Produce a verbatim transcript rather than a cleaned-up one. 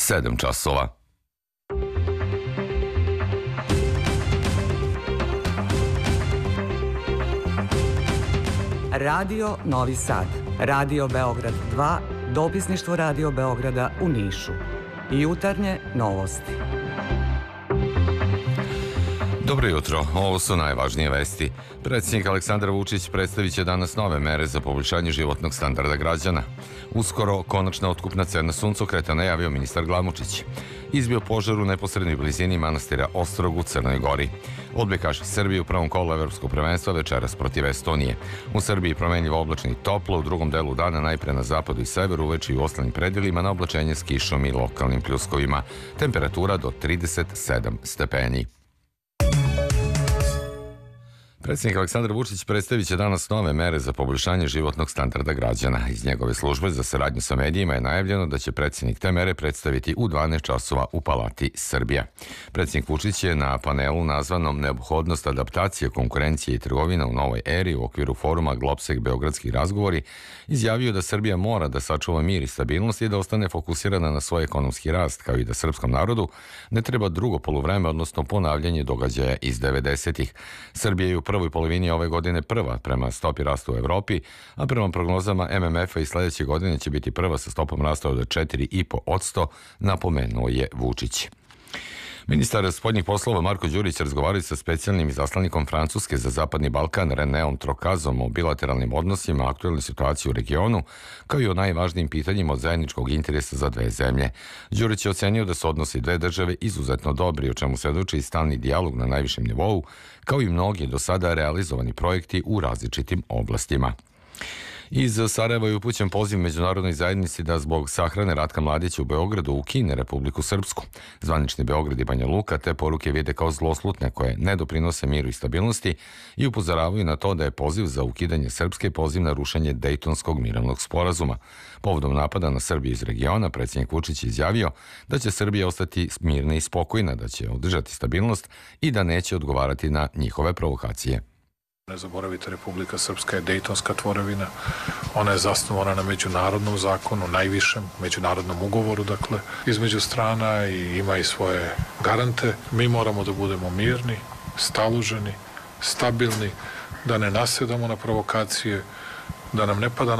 sedam časova. Radio Novi Sad, Radio Beograd dva, dopisništvo Radio Beograda u Nišu. Jutarnje novosti. Dobro jutro, ovo su najvažnije vesti. Predsjednik Aleksandar Vučić predstavit će danas nove mere za poboljšanje životnog standarda građana. Uskoro konačna otkupna cena suncokreta najavio ministar Glamočić. Izbio požar u neposrednoj blizini manastira Ostrog u Crnoj Gori. Odbojkaši Srbije u prvom kolu evropskog prvenstva večeras protiv Estonije. U Srbiji promenljivo oblačno i toplo, u drugom delu dana najpre na zapadu i severu, uveče i u ostalim predelima na oblačenje s kišom i lokalnim pljuskovima. Temperatura do trideset sedam stepeni. Predsjednik Aleksandar Vučić predstavit će danas nove mere za poboljšanje životnog standarda građana. Iz njegove službe za saradnju sa medijima je najavljeno da će predsjednik te mere predstaviti u dvanaest časova u Palati Srbija. Predsjednik Vučić je na panelu nazvanom Neophodnost adaptacije, konkurencije i trgovina u novoj eri u okviru foruma Globsek Beogradski razgovori izjavio da Srbija mora da sačuva mir i stabilnost i da ostane fokusirana na svoj ekonomski rast, kao i da srpskom narodu ne treba drugo poluvreme, odnosno ponavljanje događaja iz devedesetih. Srbija je u prvoj polovini ove godine prva prema stopi rasta u Evropi, a prema prognozama M M F-a i sljedeće godine će biti prva sa stopom rasta od četiri zarez pet posto, napomenuo je Vučić. Ministar spoljnih poslova Marko Đurić razgovarao sa specijalnim izaslanikom Francuske za Zapadni Balkan Renéom Trocazom o bilateralnim odnosima, aktuelnoj situaciji u regionu, kao i o najvažnijim pitanjima od zajedničkog interesa za dve zemlje. Đurić je ocenio da su odnosi dve države izuzetno dobri, o čemu svedoči i stalni dijalog na najvišem nivou, kao i mnogi do sada realizovani projekti u različitim oblastima. Iz Sarajeva je upućen poziv međunarodnoj zajednici da zbog sahrane Ratka Mladića u Beogradu ukine Republiku Srpsku. Zvanični Beograd i Banja Luka te poruke vide kao zloslutne koje ne doprinose miru i stabilnosti i upozoravaju na to da je poziv za ukidanje Srpske poziv na rušenje Dejtonskog mirovnog sporazuma. Povodom napada na Srbiju iz regiona, predsjednik Vučić izjavio da će Srbija ostati mirna i spokojna, da će održati stabilnost i da neće odgovarati na njihove provokacije. Ne zaboravite, Republika Srpska je dejtonska tvorevina, ona je zasnovana na međunarodnom zakonu, najvišem međunarodnom ugovoru, dakle, između strana i ima i svoje garante. Mi moramo da budemo mirni, staloženi, stabilni, da ne nasedamo na provokacije, da nam ne pada